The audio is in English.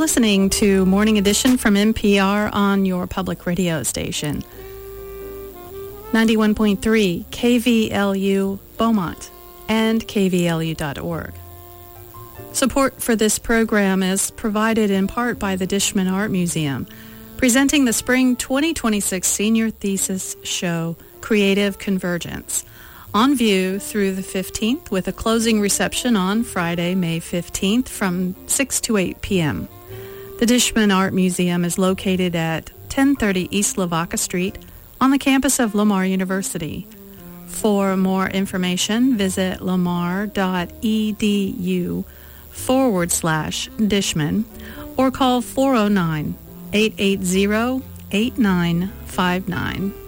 listening to Morning Edition from NPR on your public radio station. 91.3 KVLU Beaumont and kvlu.org. Support for this program is provided in part by the Dishman Art Museum, presenting the Spring 2026 Senior Thesis Show, Creative Convergence, on view through the 15th with a closing reception on Friday, May 15th from 6 to 8 p.m. The Dishman Art Museum is located at 1030 East Lavaca Street on the campus of Lamar University. For more information, visit lamar.edu/Dishman or call 409-880-8959.